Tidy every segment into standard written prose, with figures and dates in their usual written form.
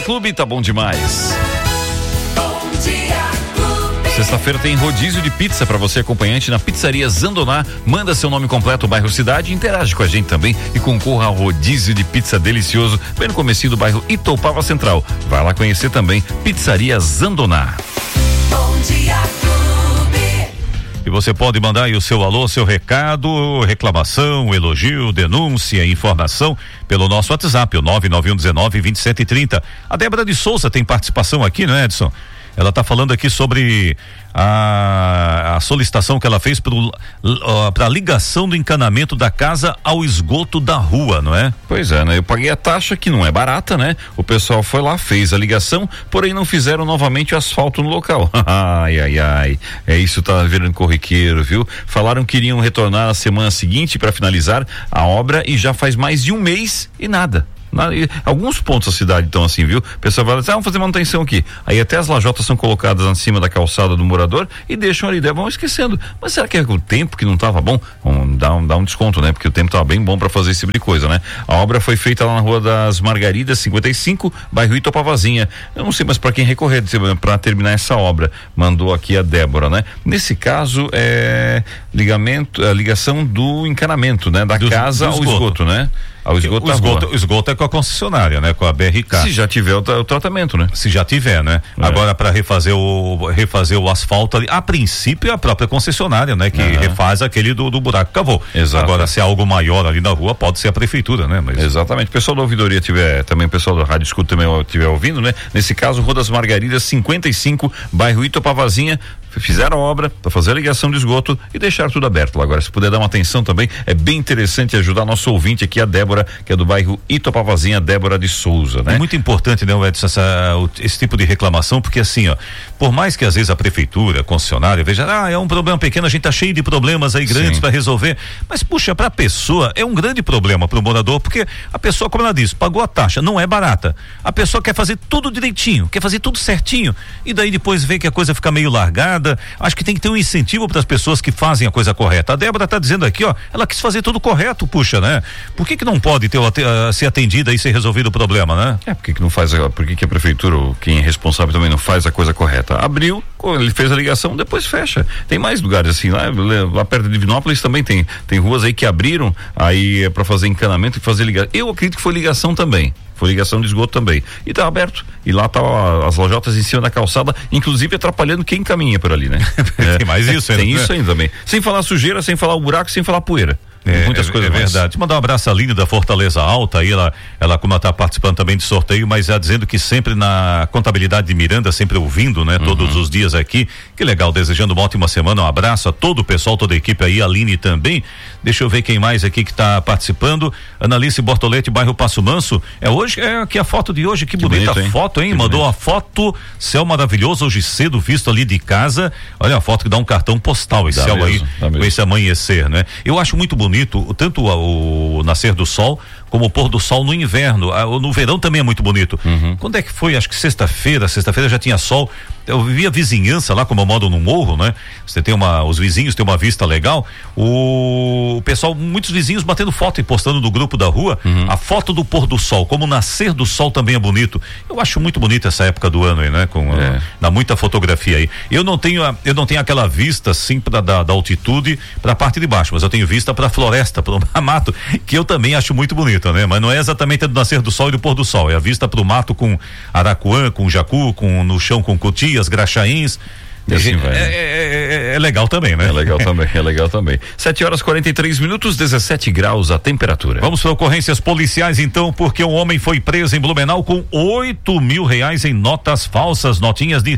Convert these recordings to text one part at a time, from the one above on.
Clube, tá bom demais. Sexta-feira tem rodízio de pizza para você, acompanhante, na Pizzaria Zandoná. Manda seu nome completo, bairro Cidade, interage com a gente também e concorra ao rodízio de pizza delicioso, bem no comecinho do bairro Itopava Central. Vai lá conhecer também Pizzaria Zandoná. Bom Dia Clube. E você pode mandar aí o seu alô, seu recado, reclamação, elogio, denúncia, informação pelo nosso WhatsApp, o 991192730. A Débora de Souza tem participação aqui, não é, Edson? Ela está falando aqui sobre a solicitação que ela fez para a ligação do encanamento da casa ao esgoto da rua, não é? Pois é, né? Eu paguei a taxa, que não é barata, né? O pessoal foi lá, fez a ligação, porém não fizeram novamente o asfalto no local. Ai, ai, ai. É isso, tá virando corriqueiro, viu? Falaram que iriam retornar na semana seguinte para finalizar a obra e já faz mais de um mês e nada. Alguns pontos da cidade estão assim, viu? O pessoal vai dizer, vamos fazer manutenção aqui. Aí até as lajotas são colocadas em cima da calçada do morador e deixam ali, vão esquecendo. Mas será que é o tempo que não estava bom? Vamos dar um desconto, né? Porque o tempo estava bem bom para fazer esse tipo de coisa, né? A obra foi feita lá na Rua das Margaridas, 55, bairro Itopavazinha. Eu não sei mais para quem recorrer para terminar essa obra. Mandou aqui a Débora, né? Nesse caso, a ligação do encanamento, né? Da casa ao esgoto, né? Ao esgoto, o esgoto é com a concessionária, né? Com a BRK. Se já tiver o tratamento, né? Se já tiver, né? Agora, para refazer o asfalto ali, a princípio é a própria concessionária, né? Que refaz aquele do buraco que cavou. Exato. Agora, se é algo maior ali na rua, pode ser a prefeitura, né? Mas... Exatamente. O pessoal da ouvidoria também o pessoal da Rádio Escuta também estiver ouvindo, né? Nesse caso, Rua das Margaridas, 55, bairro Itopavazinha, fizeram a obra para fazer a ligação de esgoto e deixar tudo aberto lá. Agora, se puder dar uma atenção também, é bem interessante ajudar nosso ouvinte aqui, a Débora, que é do bairro Itopavazinha, Débora de Souza, né? É muito importante, né, Edson, esse tipo de reclamação, porque assim, ó, por mais que às vezes a prefeitura, a concessionária, veja, é um problema pequeno, a gente tá cheio de problemas aí grandes para resolver, mas puxa, pra pessoa é um grande problema pro morador, porque a pessoa, como ela disse, pagou a taxa, não é barata. A pessoa quer fazer tudo direitinho, quer fazer tudo certinho, e daí depois vê que a coisa fica meio largada. Acho que tem que ter um incentivo para as pessoas que fazem a coisa correta. A Débora tá dizendo aqui, ó, ela quis fazer tudo correto, puxa, né? Por que não pode ser atendida e ser resolvido o problema, né? Por que não faz, por que a prefeitura, ou quem é responsável também não faz a coisa correta? Abriu, ele fez a ligação, depois fecha. Tem mais lugares assim, lá perto de Divinópolis também tem ruas aí que abriram aí para fazer encanamento e fazer ligação. Eu acredito que foi ligação também. Foi ligação de esgoto também. E tá aberto. E lá tá as lojotas em cima da calçada, inclusive atrapalhando quem caminha por ali, né? Tem mais isso ainda. Tem isso ainda também. Sem falar sujeira, sem falar o buraco, sem falar poeira. Muitas coisas mais. Verdade. Mandar um abraço à Aline da Fortaleza Alta, aí ela como ela tá participando também de sorteio, mas dizendo que sempre na contabilidade de Miranda, sempre ouvindo, né? Todos os dias aqui. Que legal, desejando uma ótima semana, um abraço a todo o pessoal, toda a equipe aí, a Aline também. Deixa eu ver quem mais aqui que tá participando. Analice Bortolete, bairro Passo Manso. Hoje, aqui a foto de hoje, que bonita bonito, foto, hein? Mandou uma foto, céu maravilhoso, hoje cedo, visto ali de casa. Olha a foto que dá um cartão postal, esse céu aí, com esse amanhecer, né? Eu acho muito bonito tanto o nascer do sol como o pôr do sol no inverno. No verão também é muito bonito. Quando é que foi? Acho que sexta-feira já tinha sol. Eu vi a vizinhança lá, como eu moro no morro, né? Você tem os vizinhos têm uma vista legal. O pessoal, muitos vizinhos batendo foto e postando no grupo da rua a foto do pôr do sol, como o nascer do sol também é bonito. Eu acho muito bonita essa época do ano aí, né? Dá muita fotografia aí. Eu não tenho aquela vista assim da altitude para a parte de baixo, mas eu tenho vista para a floresta, para o mato, que eu também acho muito bonita, né? Mas não é exatamente a do nascer do sol e do pôr do sol, é a vista para o mato com aracuã, com jacu, no chão com cutias, graxaíns. Assim é legal também, né? É legal também. 7h43, 17 graus a temperatura. Vamos para ocorrências policiais então, porque um homem foi preso em Blumenau com R$8.000 em notas falsas, notinhas de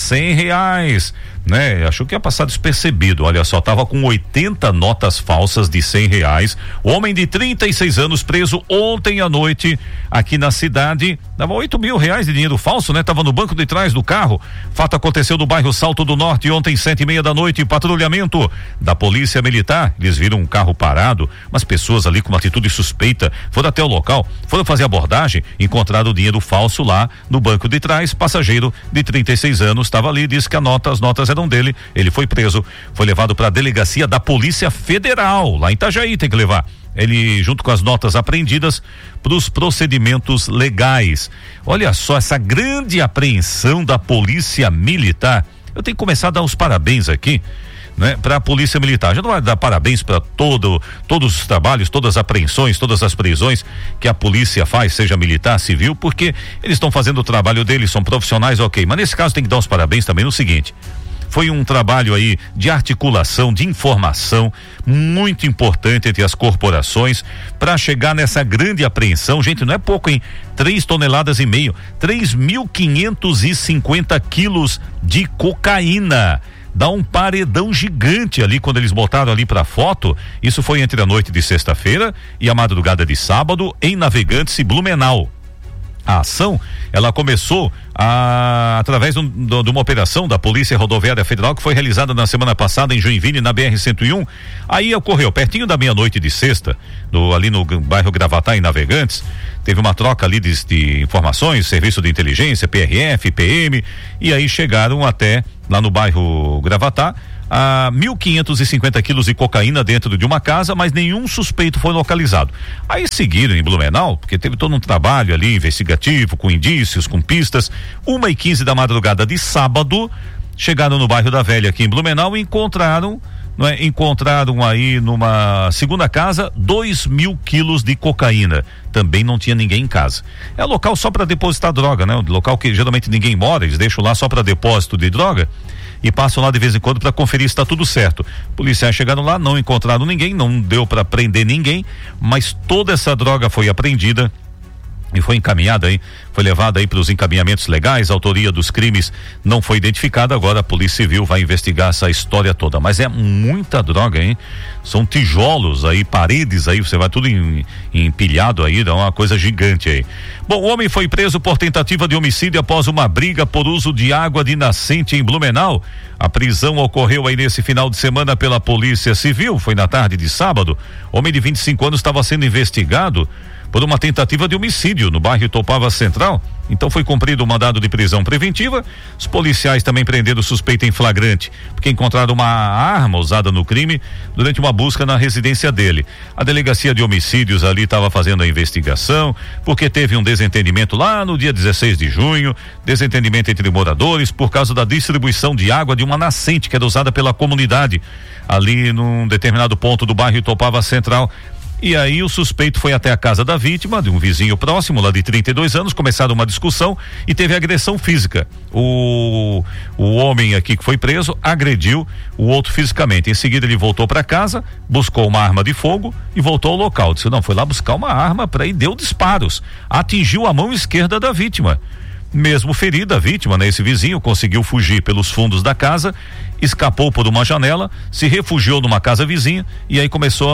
R$100, né? Achou que ia passar despercebido, olha só, tava com 80 notas falsas de R$100. O homem de 36 anos preso ontem à noite aqui na cidade, dava R$8.000 de dinheiro falso, né? Tava no banco de trás do carro. Fato aconteceu no bairro Salto do Norte ontem, 7h30 da noite, patrulhamento da Polícia Militar. Eles viram um carro parado, mas pessoas ali com uma atitude suspeita foram até o local, foram fazer abordagem, encontraram o dinheiro falso lá no banco de trás. Passageiro de 36 anos estava ali, disse que as notas eram dele. Ele foi preso, foi levado para a delegacia da Polícia Federal, lá em Itajaí, tem que levar. ele junto com as notas apreendidas para os procedimentos legais. Olha só essa grande apreensão da Polícia Militar. Eu tenho que começar a dar os parabéns aqui, né, para a Polícia Militar. Já não vai dar parabéns para todos os trabalhos, todas as apreensões, todas as prisões que a polícia faz, seja militar, civil, porque eles estão fazendo o trabalho deles, são profissionais, ok. Mas nesse caso tem que dar os parabéns também no seguinte: foi um trabalho aí de articulação, de informação muito importante entre as corporações para chegar nessa grande apreensão. Gente, não é pouco, hein? 3,5 toneladas, 3.550 quilos de cocaína. Dá um paredão gigante ali quando eles botaram ali pra foto. Isso foi entre a noite de sexta-feira e a madrugada de sábado em Navegantes e Blumenau. A ação, ela começou através de uma operação da Polícia Rodoviária Federal que foi realizada na semana passada em Joinville, na BR-101. Aí ocorreu pertinho da meia-noite de sexta, ali no bairro Gravatá, em Navegantes. Teve uma troca ali de informações, serviço de inteligência, PRF, PM, e aí chegaram até lá no bairro Gravatá a 1.550 quilos de cocaína dentro de uma casa, mas nenhum suspeito foi localizado. Aí seguiram em Blumenau, porque teve todo um trabalho ali investigativo, com indícios, com pistas. 1h15 da madrugada de sábado, chegaram no bairro da Velha aqui em Blumenau e encontraram aí numa segunda casa 2.000 quilos de cocaína. Também não tinha ninguém em casa. É local só para depositar droga, né? Local que geralmente ninguém mora, eles deixam lá só para depósito de droga e passam lá de vez em quando para conferir se está tudo certo. Policiais chegaram lá, não encontraram ninguém, não deu para prender ninguém, mas toda essa droga foi apreendida e foi encaminhada aí, foi levada aí para os encaminhamentos legais. A autoria dos crimes não foi identificada. Agora a Polícia Civil vai investigar essa história toda, mas é muita droga, hein? São tijolos aí, paredes aí, você vai tudo empilhado aí, é uma coisa gigante aí. Bom, o homem foi preso por tentativa de homicídio após uma briga por uso de água de nascente em Blumenau. A prisão ocorreu aí nesse final de semana pela Polícia Civil, foi na tarde de sábado. Homem de 25 anos estava sendo investigado por uma tentativa de homicídio no bairro Itopava Central. Então foi cumprido o mandado de prisão preventiva. Os policiais também prenderam o suspeito em flagrante, porque encontraram uma arma usada no crime durante uma busca na residência dele. A delegacia de homicídios ali estava fazendo a investigação, porque teve um desentendimento lá no dia 16 de junho, desentendimento entre moradores por causa da distribuição de água de uma nascente que era usada pela comunidade ali num determinado ponto do bairro Itopava Central. E aí o suspeito foi até a casa da vítima, de um vizinho próximo, lá de 32 anos, começaram uma discussão e teve agressão física. O homem aqui que foi preso agrediu o outro fisicamente. Em seguida ele voltou para casa, buscou uma arma de fogo e voltou ao local. Disse, não, foi lá buscar uma arma e deu disparos. Atingiu a mão esquerda da vítima. Mesmo ferida, a vítima, né? Esse vizinho conseguiu fugir pelos fundos da casa, escapou por uma janela, se refugiou numa casa vizinha e aí começou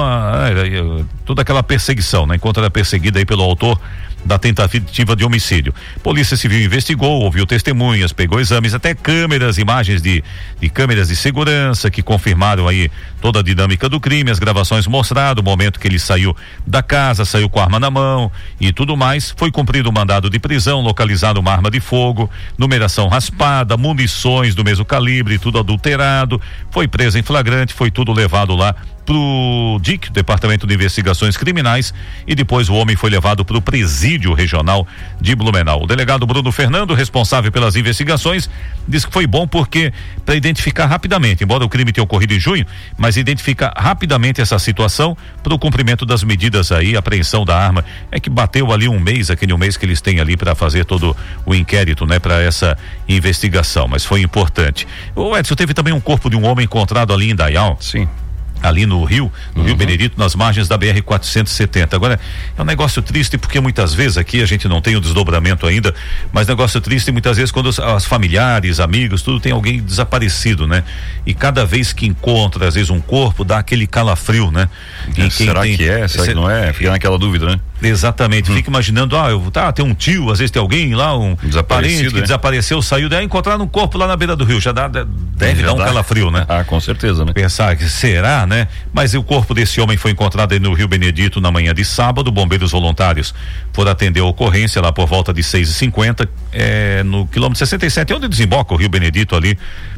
toda aquela perseguição, né? Enquanto era perseguida aí pelo autor da tentativa de homicídio. Polícia Civil investigou, ouviu testemunhas, pegou exames, até câmeras, imagens de câmeras de segurança que confirmaram aí toda a dinâmica do crime. As gravações mostraram o momento que ele saiu da casa, saiu com a arma na mão e tudo mais. Foi cumprido o mandado de prisão, localizado uma arma de fogo, numeração raspada, munições do mesmo calibre, tudo adulterado. Foi preso em flagrante, foi tudo levado lá pro DIC, Departamento de Investigações Criminais, e depois o homem foi levado pro Presídio Regional de Blumenau. O delegado Bruno Fernando, responsável pelas investigações, disse que foi bom porque para identificar rapidamente, embora o crime tenha ocorrido em junho, mas identificar rapidamente essa situação para o cumprimento das medidas aí, apreensão da arma. É que bateu ali aquele um mês que eles têm ali para fazer todo o inquérito, né, para essa investigação, mas foi importante. O Edson, teve também um corpo de um homem encontrado ali em Dayal. Sim. Ali no Rio Benedito, nas margens da BR-470. Agora, é um negócio triste porque muitas vezes aqui a gente não tem o desdobramento ainda, mas negócio triste muitas vezes quando os familiares, amigos, tudo tem alguém desaparecido, né? E cada vez que encontra, às vezes, um corpo, dá aquele calafrio, né? Será que é? Será que não é? Fica naquela dúvida, né? Exatamente, fica imaginando, tem um tio, às vezes tem alguém lá, um parente que desapareceu, saiu, daí encontraram um corpo lá na beira do rio, deve dar um calafrio, né? Com certeza, né? Pensar que será, né? Mas o corpo desse homem foi encontrado aí no Rio Benedito na manhã de sábado. Bombeiros voluntários foram atender a ocorrência lá por volta de 6h50, no quilômetro 67, onde desemboca o Rio Benedito ali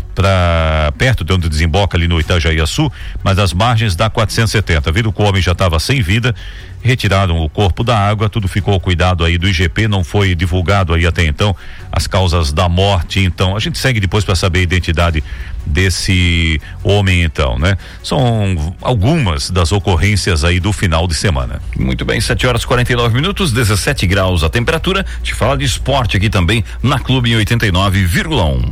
para perto de onde desemboca ali no Itajaiaçu, mas às margens da 470. Viram que o homem já estava sem vida, retiraram o corpo da água, tudo ficou ao cuidado aí do IGP, não foi divulgado aí até então as causas da morte. Então a gente segue depois para saber a identidade desse homem, então, né? São algumas das ocorrências aí do final de semana. Muito bem, 7h49, 17 graus a temperatura. Te fala de esporte aqui também na Clube em 89,1.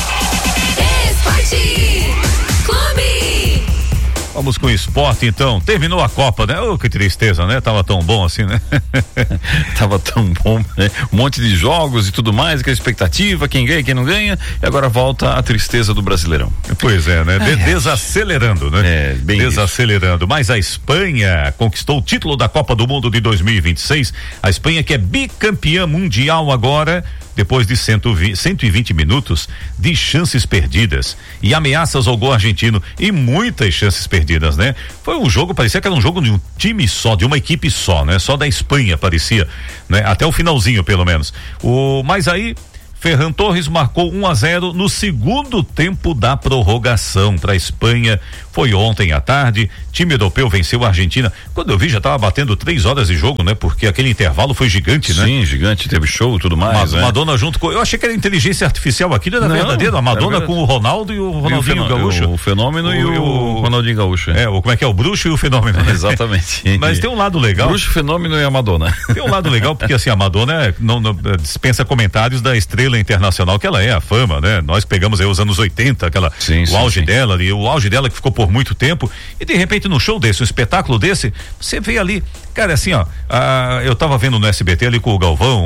Vamos com o esporte, então. Terminou a Copa, né? Oh, que tristeza, né? Tava tão bom assim, né? Tava tão bom, né? Um monte de jogos e tudo mais, aquela expectativa, quem ganha, quem não ganha, e agora volta a tristeza do Brasileirão. Pois é, né? Desacelerando, né? É, bem desacelerando. Isso. Mas a Espanha conquistou o título da Copa do Mundo de 2026. A Espanha, que é bicampeã mundial agora, depois de 120 minutos de chances perdidas e ameaças ao gol argentino e muitas chances perdidas, né? Foi um jogo, parecia que era um jogo de um time só, de uma equipe só, né? Só da Espanha parecia, né? Até o finalzinho, pelo menos. Mas aí Ferran Torres marcou 1-0 no segundo tempo da prorrogação para a Espanha. Foi ontem à tarde. Time europeu venceu a Argentina. Quando eu vi, já estava batendo 3 horas de jogo, né? Porque aquele intervalo foi gigante, né? Sim, gigante, teve show e tudo mais. Madonna junto com. Eu achei que era inteligência artificial aqui, não era verdadeiro. A Madonna com o Ronaldo e o Ronaldinho Gaúcho. O Fenômeno e o Ronaldinho Gaúcho. Como é que é? O Bruxo e o Fenômeno. Né? Exatamente. Mas tem um lado legal. Bruxo, Fenômeno e a Madonna. Tem um lado legal, porque assim, a Madonna não dispensa comentários da estrela internacional que ela é, a fama, né? Nós pegamos aí os anos 80, o auge dela, e o auge dela que ficou por muito tempo, e de repente num show desse, um espetáculo desse, você vê ali, cara, assim, ó, eu tava vendo no SBT ali com o Galvão,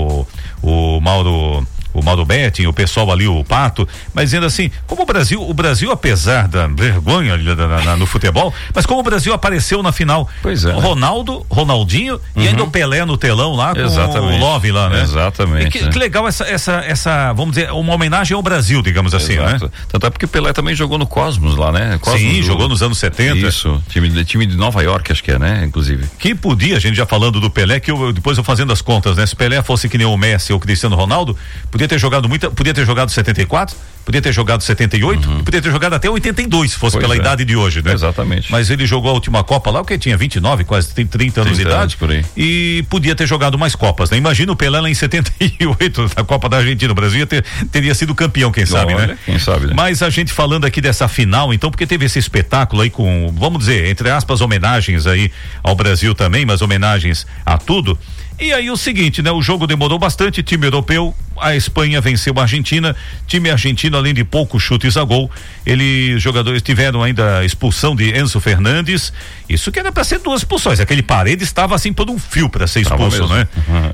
o Mauro Betting, o pessoal ali, o Pato, mas dizendo assim, como o Brasil apesar da vergonha ali no futebol, mas como o Brasil apareceu na final, pois é, Ronaldinho e ainda o Pelé no telão lá com o Love lá, né? Exatamente. E que legal essa, vamos dizer, uma homenagem ao Brasil, digamos assim, né? Tanto é porque o Pelé também jogou no Cosmos lá, né? Sim, jogou nos anos 70. Isso, time de Nova York, acho que é, né? Inclusive. Que podia, a gente já falando do Pelé, que depois eu fazendo as contas, né? Se Pelé fosse que nem o Messi ou o Cristiano Ronaldo, podia ter jogado 74, podia ter jogado 78, podia ter jogado até 82, se fosse pela idade de hoje, né? Exatamente. Mas ele jogou a última Copa lá, o que tinha 29, quase tem 30 anos de idade, por aí. E podia ter jogado mais Copas, né? Imagina o Pelé lá em 78, na Copa da Argentina, o Brasil teria sido campeão, quem sabe, né? Quem sabe, né? Mas a gente falando aqui dessa final, então, porque teve esse espetáculo aí com, vamos dizer, entre aspas, homenagens aí ao Brasil também, mas homenagens a tudo. E aí o seguinte, né? O jogo demorou bastante, time europeu, a Espanha venceu a Argentina, time argentino, além de poucos chutes a gol, os jogadores tiveram ainda a expulsão de Enzo Fernandes, isso que era para ser 2 expulsões, aquele Paredes estava assim por um fio para ser expulso, né?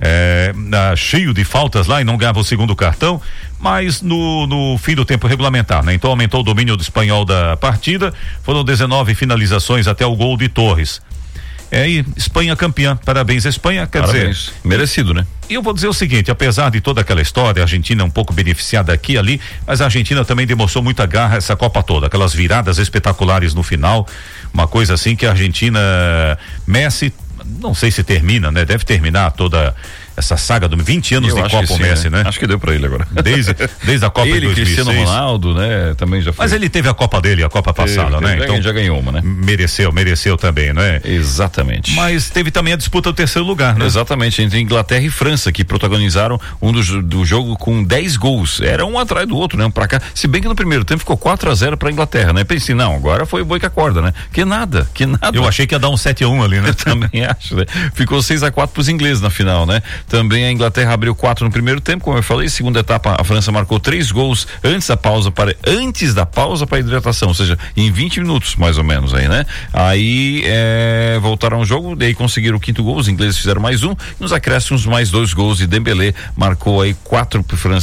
Cheio de faltas lá e não ganhava o segundo cartão, mas no fim do tempo regulamentar, né? Então aumentou o domínio do espanhol da partida, foram 19 finalizações até o gol de Torres. E Espanha campeã, parabéns à Espanha, dizer, merecido, né? E eu vou dizer o seguinte, apesar de toda aquela história, a Argentina é um pouco beneficiada aqui e ali, mas a Argentina também demonstrou muita garra essa Copa toda, aquelas viradas espetaculares no final, uma coisa assim que a Argentina, Messi, não sei se termina, né? Deve terminar toda essa saga de 20 anos de Copa, o Messi, né? Acho que deu pra ele agora. Desde a Copa de 2006. Cristiano Ronaldo, né? Também já foi. Mas ele teve a Copa dele, a Copa passada, né? Então já ganhou uma, né? Mereceu também, né? Exatamente. Mas teve também a disputa do terceiro lugar, né? Exatamente, entre Inglaterra e França, que protagonizaram do jogo com 10 gols. Era um atrás do outro, né? Um pra cá. Se bem que no primeiro tempo ficou 4-0 pra Inglaterra, né? Pensei, não, agora foi o boi que acorda, né? Que nada. Eu achei que ia dar um 7-1 ali, né? Eu também acho, né? Ficou 6-4 pros ingleses na final, né? Também a Inglaterra abriu 4 no primeiro tempo, como eu falei. Segunda etapa, a França marcou 3 gols antes da pausa para hidratação, ou seja, em 20 minutos mais ou menos aí, né? Aí voltaram ao jogo, daí conseguiram o 5º gol, os ingleses fizeram mais 1, nos acréscimos mais 2 gols e Dembélé marcou aí 4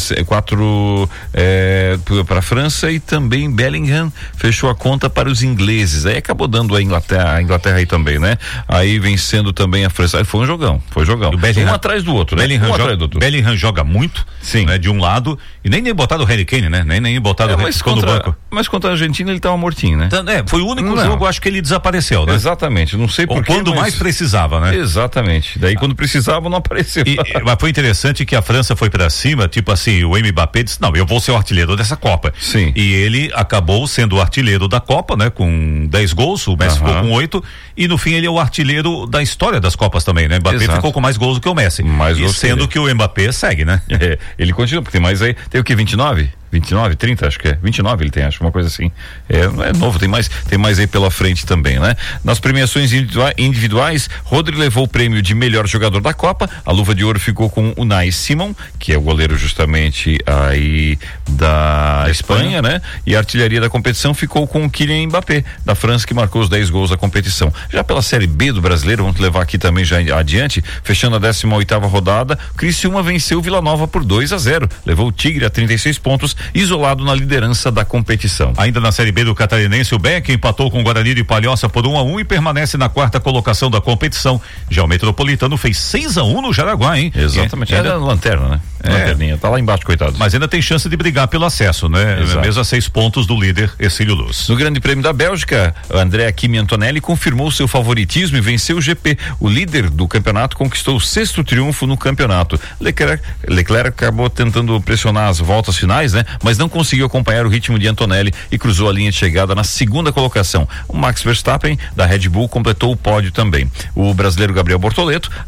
para a França, e também Bellingham fechou a conta para os ingleses. Aí acabou dando a Inglaterra aí também, né? Aí vencendo também a França. Aí foi um jogão. Um atrás do do outro, né? Bellingham joga muito, sim, né? De um lado, e nem botaram o Harry Kane, né? Nem botaram o Harry Kane no banco. Mas contra a Argentina ele tava mortinho, né? Foi o único jogo, acho que ele desapareceu, né? Exatamente, não sei porquê. Quando mais precisava, né? Exatamente, daí quando precisava não apareceu. Mas foi interessante que a França foi pra cima, tipo assim, o Mbappé disse, não, eu vou ser o artilheiro dessa Copa. Sim. E ele acabou sendo o artilheiro da Copa, né? Com 10 gols, o Messi ficou com 8, e no fim ele é o artilheiro da história das Copas também, né? Mbappé ficou com mais gols do que o Messi. Sendo que o Mbappé segue, né? Ele continua, porque tem mais aí, tem o que, 29? 29, 30, acho que é. 29 ele tem, acho, uma coisa assim. É novo, tem mais aí pela frente também, né? Nas premiações individuais, Rodri levou o prêmio de melhor jogador da Copa. A luva de ouro ficou com Unai Simon, que é o goleiro justamente aí da Espanha, né? E a artilharia da competição ficou com o Kylian Mbappé, da França, que marcou os 10 gols da competição. Já pela Série B do Brasileiro, vamos levar aqui também já adiante, fechando a 18ª rodada, Criciúma venceu o Vila Nova por 2-0. Levou o Tigre a 36 pontos, isolado na liderança da competição. Ainda na Série B do Catarinense, o Beck empatou com o Guarani de Palhoça por 1-1 e permanece na 4ª colocação da competição. Já o Metropolitano fez 6-1 no Jaraguá, hein? Exatamente. É lanterna, né? Lanterninha, tá lá embaixo, coitado. Mas ainda tem chance de brigar pelo acesso, né? Exato. Mesmo a 6 pontos do líder, Ercílio Luz. No Grande Prêmio da Bélgica, André Kimi Antonelli confirmou seu favoritismo e venceu o GP. O líder do campeonato conquistou o 6º triunfo no campeonato. Leclerc acabou tentando pressionar as voltas finais, né? Mas não conseguiu acompanhar o ritmo de Antonelli e cruzou a linha de chegada na 2ª colocação. O Max Verstappen, da Red Bull, completou o pódio também. O brasileiro Gabriel Bortoleto